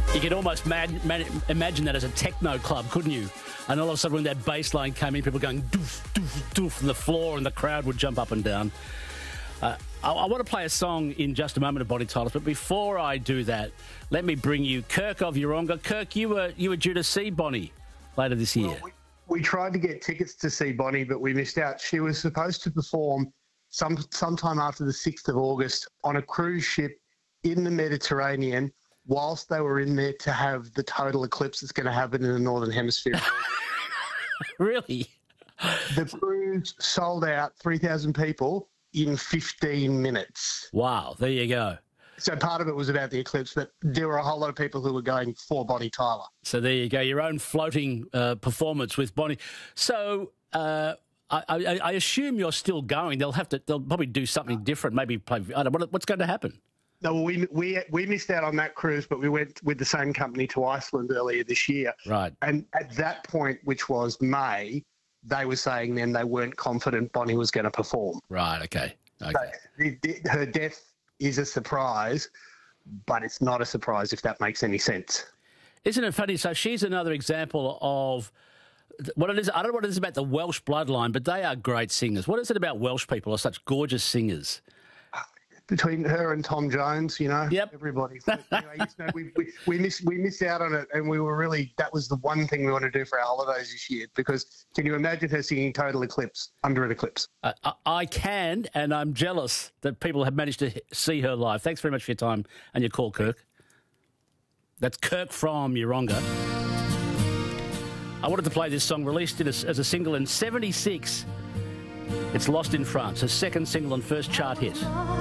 You could almost imagine that as a techno club, couldn't you? And all of a sudden when that bass line came in, people going doof, doof, doof from the floor, and the crowd would jump up and down. I want to play a song in just a moment of Bonnie Tyler, but before I do that, let me bring you Kirk of Yeronga. Kirk, you were due to see Bonnie later this year. Well, we tried to get tickets to see Bonnie, but we missed out. She was supposed to perform sometime after the 6th of August on a cruise ship in the Mediterranean whilst they were in there to have the total eclipse that's going to happen in the Northern Hemisphere. Really? The cruise sold out 3,000 people in 15 minutes. Wow, there you go. So part of it was about the eclipse, but there were a whole lot of people who were going for Bonnie Tyler. So there you go, your own floating performance with Bonnie. So I assume you're still going. They'll probably do something different, maybe play. I don't know, what's going to happen? No, well, we missed out on that cruise, but we went with the same company to Iceland earlier this year. Right. And at that point, which was May, they were saying then they weren't confident Bonnie was going to perform. Right, okay. So her death is a surprise, but it's not a surprise if that makes any sense. Isn't it funny? So she's another example of what it is. I don't know what it is about the Welsh bloodline, but they are great singers. What is it about Welsh people are such gorgeous singers? Between her and Tom Jones, Yep. Everybody. We missed out on it, and we were really, that was the one thing we want to do for our holidays this year, because can you imagine her singing Total Eclipse, Under an Eclipse? I can, and I'm jealous that people have managed to see her live. Thanks very much for your time and your call, Kirk. That's Kirk from Yeronga. I wanted to play this song, released as a single in '76. It's Lost in France, her second single and first chart hit.